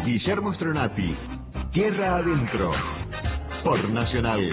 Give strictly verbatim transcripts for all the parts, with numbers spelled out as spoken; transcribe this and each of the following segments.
Guillermo Stronati, Tierra Adentro, por Nacional.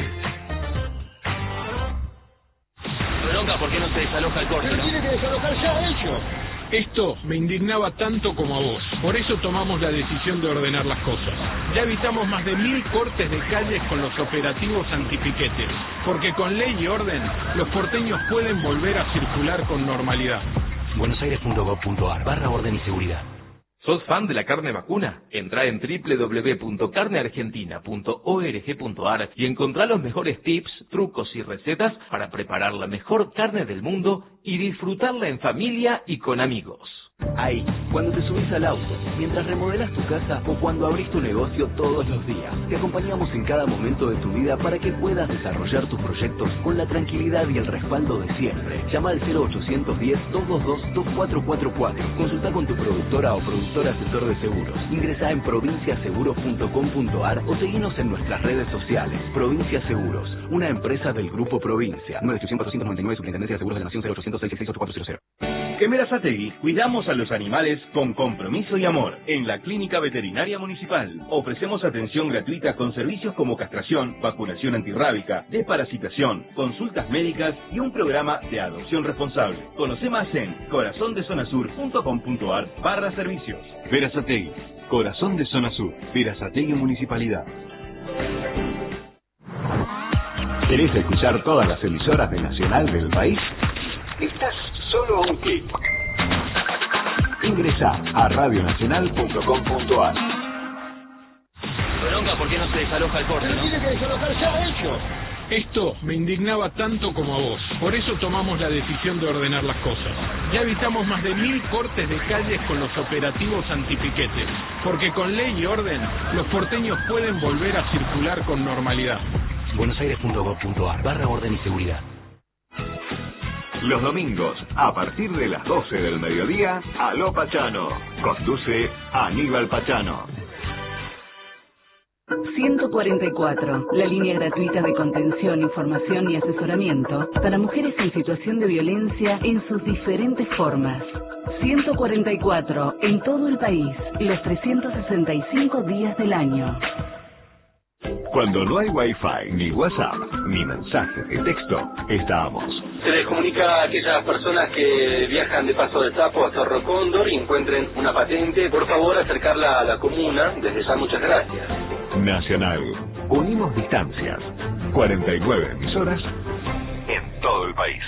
Bronca, ¿por qué no se desaloja el corte? Pero tiene que desalojar ya ellos. Esto me indignaba tanto como a vos. Por eso tomamos la decisión de ordenar las cosas. Ya evitamos más de mil cortes de calles con los operativos antipiquetes. Porque con ley y orden, los porteños pueden volver a circular con normalidad. buenosaires punto gov punto ar barra orden y seguridad. ¿Sos fan de la carne vacuna? Entrá en doble u doble u doble u punto carne argentina punto org punto ar y encontrá los mejores tips, trucos y recetas para preparar la mejor carne del mundo y disfrutarla en familia y con amigos. Ahí, cuando te subís al auto, mientras remodelas tu casa o cuando abrís tu negocio todos los días. Te acompañamos en cada momento de tu vida para que puedas desarrollar tus proyectos con la tranquilidad y el respaldo de siempre. Llama al cero ochocientos diez, doscientos veintidós, veinticuatro cuarenta y cuatro. Consulta con tu productora o productor asesor de seguros. Ingresa en provincia seguros punto com punto ar o seguinos en nuestras redes sociales. Provincia Seguros, una empresa del Grupo Provincia. nueve ochocientos, cuatrocientos noventa y nueve, Superintendencia de Seguros de la Nación, cero ochocientos, seiscientos sesenta y seis, ochenta y cuatro cero. En Berazategui cuidamos a los animales con compromiso y amor. En la Clínica Veterinaria Municipal ofrecemos atención gratuita con servicios como castración, vacunación antirrábica, desparasitación, consultas médicas y un programa de adopción responsable. Conoce más en corazón de zona sur punto com punto ar barra servicios. Berazategui, Corazón de Zona Sur, Berazategui Municipalidad. ¿Querés escuchar todas las emisoras de Nacional del país? Estás solo a un clic. Ingresa a radio nacional punto com punto ar. Bronca, ¿por qué no se desaloja el corte? Pero tiene que desalojar ya ellos. Esto me indignaba tanto como a vos. Por eso tomamos la decisión de ordenar las cosas. Ya evitamos más de mil cortes de calles con los operativos antipiquetes. Porque con ley y orden, los porteños pueden volver a circular con normalidad. buenosaires punto gov punto ar barra orden y seguridad. Los domingos, a partir de las doce del mediodía, Aló Pachano. Conduce Aníbal Pachano. ciento cuarenta y cuatro, la línea gratuita de contención, información y asesoramiento para mujeres en situación de violencia en sus diferentes formas. ciento cuarenta y cuatro, en todo el país, los trescientos sesenta y cinco días del año. Cuando no hay Wi-Fi, ni WhatsApp, ni mensaje de texto, estamos. Se les comunica a aquellas personas que viajan de Paso del Sapo a Cerro Cóndor y encuentren una patente, por favor acercarla a la comuna. Desde ya, muchas gracias. Nacional. Unimos distancias. cuarenta y nueve emisoras en todo el país.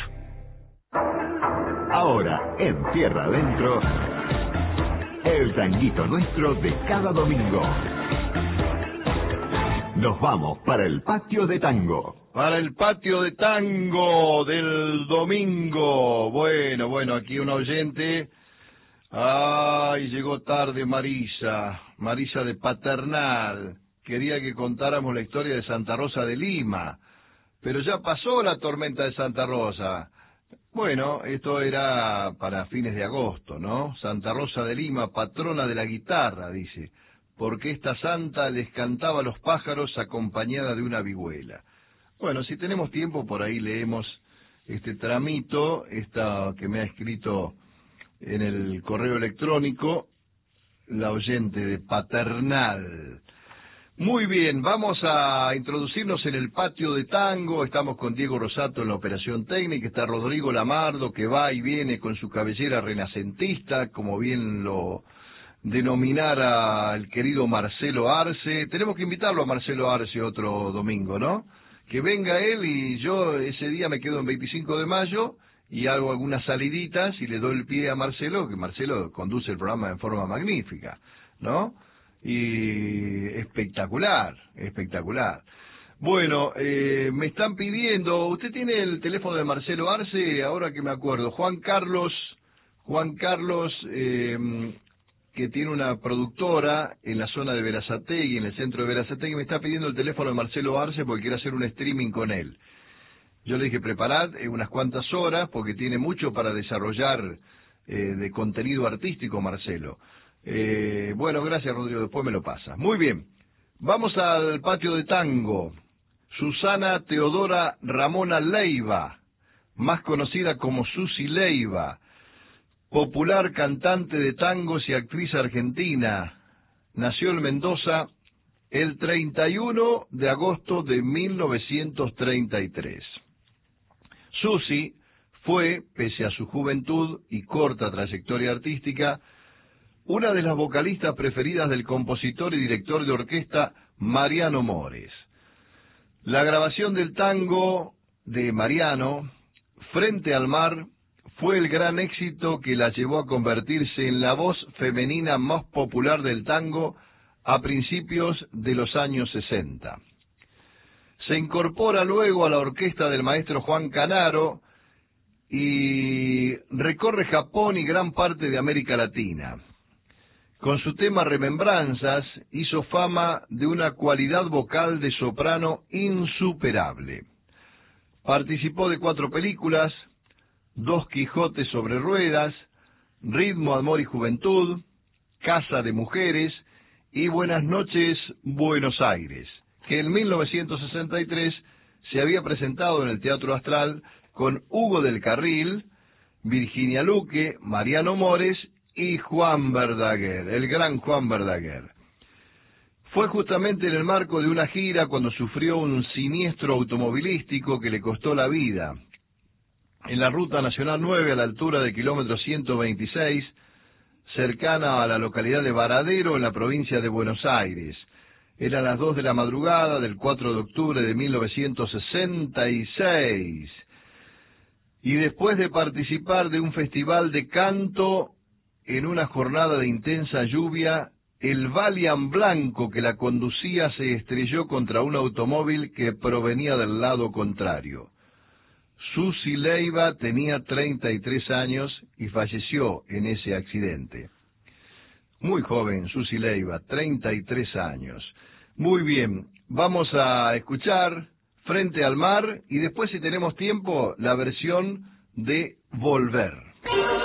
Ahora, en Tierra Adentro, el tanguito nuestro de cada domingo. Nos vamos para el patio de tango. Para el patio de tango del domingo. Bueno, bueno, aquí un oyente. Ay, llegó tarde Marisa. Marisa de Paternal. Quería que contáramos la historia de Santa Rosa de Lima. Pero ya pasó la tormenta de Santa Rosa. Bueno, esto era para fines de agosto, ¿no? Santa Rosa de Lima, patrona de la guitarra, dice. Porque esta santa les cantaba a los pájaros acompañada de una vihuela. Bueno, si tenemos tiempo, por ahí leemos este tramito, esta que me ha escrito en el correo electrónico, la oyente de Paternal. Muy bien, vamos a introducirnos en el patio de tango. Estamos con Diego Rosato en la operación técnica, está Rodrigo Lamardo, que va y viene con su cabellera renacentista, como bien lo denominara el querido Marcelo Arce. Tenemos que invitarlo a Marcelo Arce otro domingo, ¿no? Que venga él y yo ese día me quedo en veinticinco de mayo y hago algunas saliditas y le doy el pie a Marcelo, que Marcelo conduce el programa en forma magnífica, ¿no? Y espectacular, espectacular. Bueno, eh, me están pidiendo, usted tiene el teléfono de Marcelo Arce, ahora que me acuerdo, Juan Carlos, Juan Carlos, eh, que tiene una productora en la zona de Berazategui, en el centro de Berazategui, me está pidiendo el teléfono de Marcelo Arce porque quiere hacer un streaming con él. Yo le dije, preparad eh, unas cuantas horas porque tiene mucho para desarrollar eh, de contenido artístico, Marcelo. Eh, bueno, gracias, Rodrigo, después me lo pasa. Muy bien, vamos al patio de tango. Susana Teodora Ramona Leiva, más conocida como Susi Leiva, popular cantante de tangos y actriz argentina. nació en Mendoza el treinta y uno de agosto de mil novecientos treinta y tres. Susi fue, pese a su juventud y corta trayectoria artística, una de las vocalistas preferidas del compositor y director de orquesta Mariano Mores. La grabación del tango de Mariano, Frente al Mar, fue el gran éxito que la llevó a convertirse en la voz femenina más popular del tango a principios de los años sesenta. Se incorpora luego a la orquesta del maestro Juan Canaro y recorre Japón y gran parte de América Latina. Con su tema Remembranzas hizo fama de una cualidad vocal de soprano insuperable. Participó de cuatro películas: Dos Quijotes sobre ruedas, Ritmo, Amor y Juventud, Casa de Mujeres y Buenas noches, Buenos Aires, que en mil novecientos sesenta y tres se había presentado en el Teatro Astral con Hugo del Carril, Virginia Luque, Mariano Mores y Juan Verdaguer, el gran Juan Verdaguer. Fue justamente en el marco de una gira cuando sufrió un siniestro automovilístico que le costó la vida. En la Ruta Nacional nueve, a la altura de kilómetro ciento veintiséis, cercana a la localidad de Varadero, en la provincia de Buenos Aires. Eran las dos de la madrugada del cuatro de octubre de mil novecientos sesenta y seis. Y después de participar de un festival de canto en una jornada de intensa lluvia, el Valiant blanco que la conducía se estrelló contra un automóvil que provenía del lado contrario. Susi Leiva tenía treinta y tres años y falleció en ese accidente. Muy joven, Susi Leiva, treinta y tres años. Muy bien, vamos a escuchar Frente al Mar y después, si tenemos tiempo, la versión de Volver.